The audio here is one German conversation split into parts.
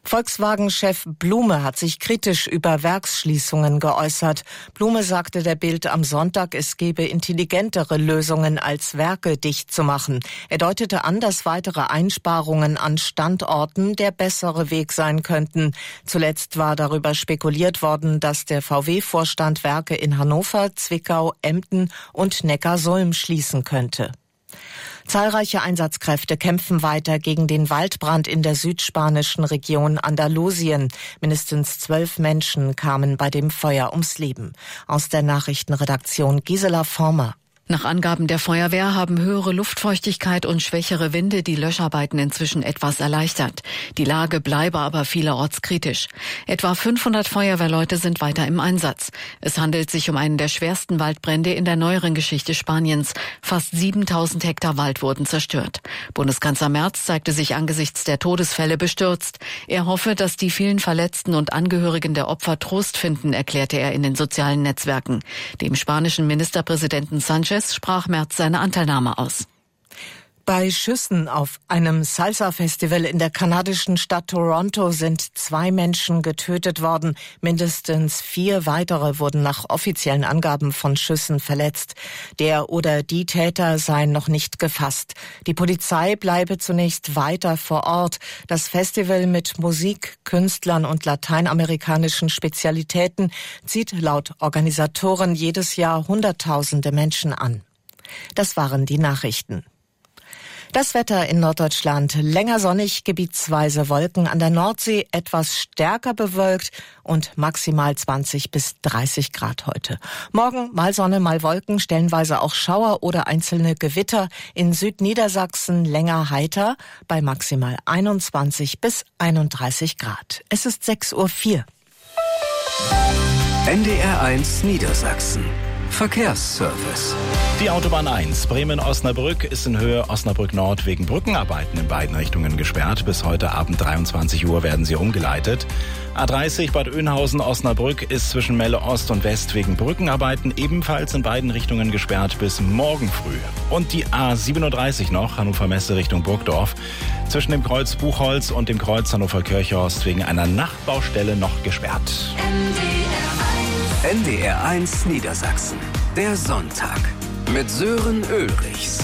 Volkswagen-Chef Blume hat sich kritisch über Werksschließungen geäußert. Blume sagte der Bild am Sonntag, es gebe intelligentere Lösungen als Werke dicht zu machen. Er deutete an, dass weitere Einsparungen an Standorten der bessere Weg sein könnten. Zuletzt war darüber spekuliert worden, dass der VW-Vorstand Werke in Hannover, Zwickau, Emden und Neckarsulm schließen könnte. Zahlreiche Einsatzkräfte kämpfen weiter gegen den Waldbrand in der südspanischen Region Andalusien. Mindestens 12 Menschen kamen bei dem Feuer ums Leben. Aus der Nachrichtenredaktion Gisela Former. Nach Angaben der Feuerwehr haben höhere Luftfeuchtigkeit und schwächere Winde die Löscharbeiten inzwischen etwas erleichtert. Die Lage bleibe aber vielerorts kritisch. Etwa 500 Feuerwehrleute sind weiter im Einsatz. Es handelt sich um einen der schwersten Waldbrände in der neueren Geschichte Spaniens. Fast 7000 Hektar Wald wurden zerstört. Bundeskanzler Merz zeigte sich angesichts der Todesfälle bestürzt. Er hoffe, dass die vielen Verletzten und Angehörigen der Opfer Trost finden, erklärte er in den sozialen Netzwerken. Dem spanischen Ministerpräsidenten Sánchez sprach Merz seine Anteilnahme aus. Bei Schüssen auf einem Salsa-Festival in der kanadischen Stadt Toronto sind 2 Menschen getötet worden. Mindestens 4 weitere wurden nach offiziellen Angaben von Schüssen verletzt. Der oder die Täter seien noch nicht gefasst. Die Polizei bleibe zunächst weiter vor Ort. Das Festival mit Musik, Künstlern und lateinamerikanischen Spezialitäten zieht laut Organisatoren jedes Jahr Hunderttausende Menschen an. Das waren die Nachrichten. Das Wetter in Norddeutschland: länger sonnig, gebietsweise Wolken, an der Nordsee etwas stärker bewölkt und maximal 20 bis 30 Grad heute. Morgen mal Sonne, mal Wolken, stellenweise auch Schauer oder einzelne Gewitter. In Südniedersachsen länger heiter bei maximal 21 bis 31 Grad. Es ist 6:04 Uhr. NDR1 Niedersachsen. Verkehrsservice. Die Autobahn 1 Bremen-Osnabrück ist in Höhe Osnabrück-Nord wegen Brückenarbeiten in beiden Richtungen gesperrt. Bis heute Abend 23 Uhr werden sie umgeleitet. A30 Bad Oeynhausen-Osnabrück ist zwischen Melle Ost und West wegen Brückenarbeiten ebenfalls in beiden Richtungen gesperrt bis morgen früh. Und die A37 noch, Hannover-Messe Richtung Burgdorf, zwischen dem Kreuz Buchholz und dem Kreuz Hannover-Kirchhorst wegen einer Nachtbaustelle noch gesperrt. NDR1 Niedersachsen. Der Sonntag mit Sören Ulrichs.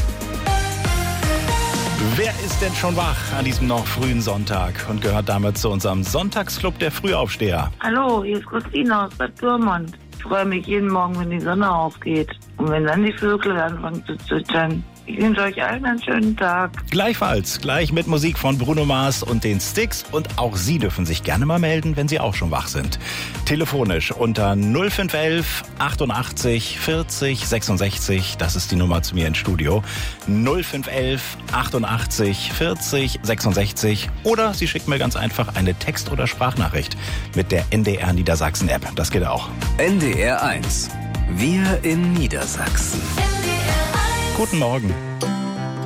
Wer ist denn schon wach an diesem noch frühen Sonntag und gehört damit zu unserem Sonntagsclub der Frühaufsteher? Hallo, hier ist Christina aus Bad Pyrmont. Ich freue mich jeden Morgen, wenn die Sonne aufgeht und wenn dann die Vögel anfangen zu zwitschern. Ich wünsche euch allen einen schönen Tag. Gleichfalls, gleich mit Musik von Bruno Mars und den Styx. Und auch Sie dürfen sich gerne mal melden, wenn Sie auch schon wach sind. Telefonisch unter 0511 88 40 66. Das ist die Nummer zu mir ins Studio. 0511 88 40 66. Oder Sie schicken mir ganz einfach eine Text- oder Sprachnachricht mit der NDR Niedersachsen App. Das geht auch. NDR1. Wir in Niedersachsen. Guten Morgen.